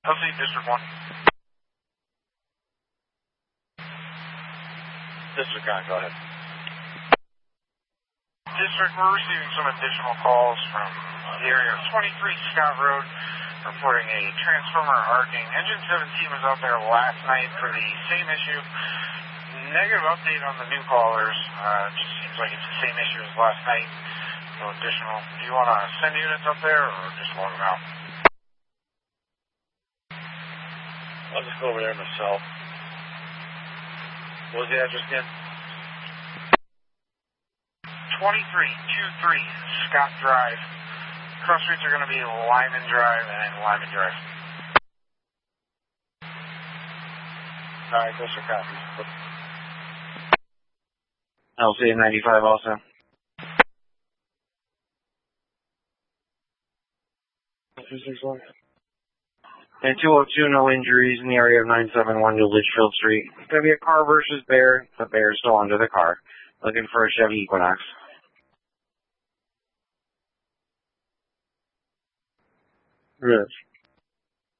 LC District 1. District 1, go ahead. District, we're receiving some additional calls from the area of 23 Scott Road, reporting a transformer arcing. Engine 17 was out there last night for the same issue. Negative update on the new callers. Just seems like it's the same issue as last night. No additional. Do you want to send units up there or just log them out? I'll just go over there myself. What was the address again? 2323 Scott Drive. Cross streets are going to be Lyman Drive and Lyman Drive. Alright, those are copies. LC 95 also. And 202, no injuries in the area of 971 New Litchfield Street. It's going to be a car versus bear. The bear is still under the car. Looking for a Chevy Equinox. Yes.